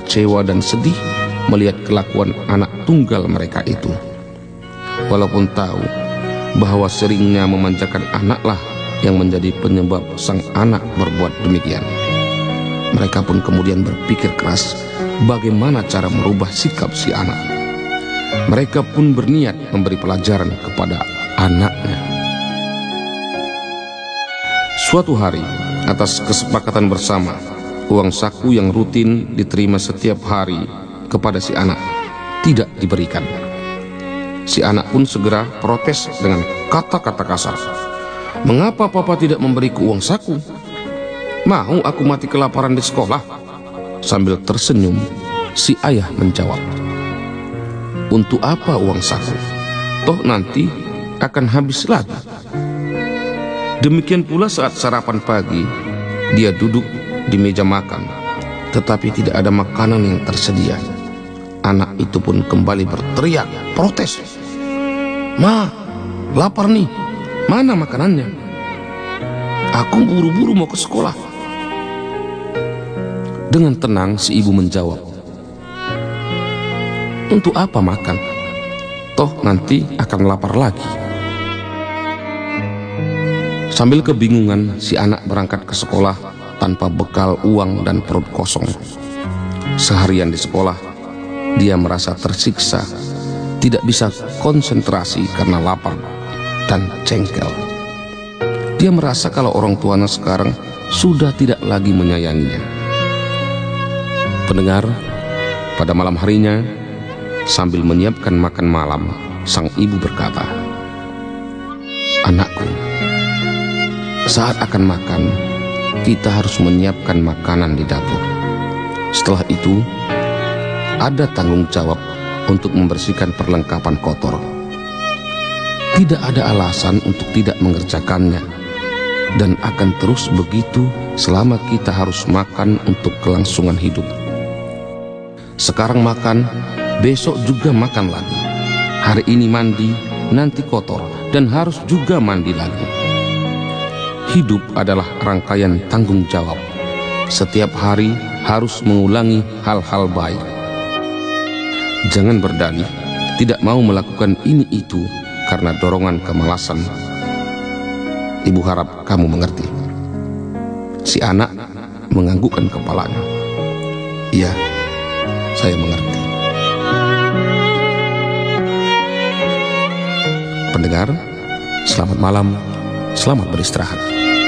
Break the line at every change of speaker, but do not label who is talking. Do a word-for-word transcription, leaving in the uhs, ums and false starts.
kecewa dan sedih melihat kelakuan anak tunggal mereka itu. Walaupun tahu bahwa seringnya memanjakan anaklah yang menjadi penyebab sang anak berbuat demikian, mereka pun kemudian berpikir keras bagaimana cara merubah sikap si anak. Mereka pun berniat memberi pelajaran kepada anaknya. Suatu hari, atas kesepakatan bersama, uang saku yang rutin diterima setiap hari kepada si anak tidak diberikan. Si anak pun segera protes dengan kata-kata kasar. "Mengapa papa tidak memberiku uang saku? Mau aku mati kelaparan di sekolah?" Sambil tersenyum, si ayah menjawab, "Untuk apa uang saku? Toh nanti akan habis lagi." Demikian pula saat sarapan pagi, dia duduk di meja makan, tetapi tidak ada makanan yang tersedia. Anak itu pun kembali berteriak, protes, "Ma, lapar nih, mana makanannya? Aku buru-buru mau ke sekolah." Dengan tenang si ibu menjawab, "Untuk apa makan? Toh nanti akan lapar lagi." Sambil kebingungan, si anak berangkat ke sekolah tanpa bekal uang dan perut kosong. Seharian di sekolah, dia merasa tersiksa, tidak bisa konsentrasi karena lapar dan jengkel. Dia merasa kalau orang tuanya sekarang sudah tidak lagi menyayanginya. Pendengar, pada malam harinya, sambil menyiapkan makan malam, sang ibu berkata, "Anakku, saat akan makan, kita harus menyiapkan makanan di dapur. Setelah itu, ada tanggung jawab untuk membersihkan perlengkapan kotor. Tidak ada alasan untuk tidak mengerjakannya, dan akan terus begitu selama kita harus makan untuk kelangsungan hidup. Sekarang makan, besok juga makan lagi. Hari ini mandi, nanti kotor, dan harus juga mandi lagi. Hidup adalah rangkaian tanggung jawab. Setiap hari harus mengulangi hal-hal baik. Jangan berdalih tidak mau melakukan ini itu karena dorongan kemalasan. Ibu harap kamu mengerti." Si anak menganggukkan kepalanya. "Iya, saya mengerti." Pendengar, selamat malam, selamat beristirahat.